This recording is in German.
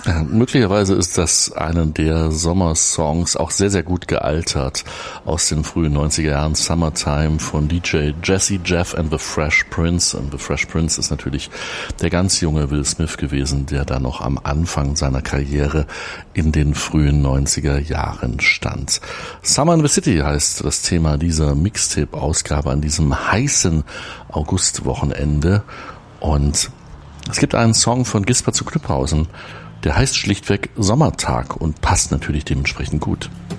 Ja, möglicherweise ist das einer der Sommersongs, auch sehr, sehr gut gealtert, aus den frühen 90er Jahren. Summertime von DJ Jazzy Jeff and the Fresh Prince. Und The Fresh Prince ist natürlich der ganz junge Will Smith gewesen, der da noch am Anfang seiner Karriere in den frühen 90er Jahren stand. Summer in the City heißt das Thema dieser Mixtape-Ausgabe an diesem heißen Augustwochenende. Und es gibt einen Song von Gisbert zu Knüpphausen, der heißt schlichtweg Sommertag und passt natürlich dementsprechend gut.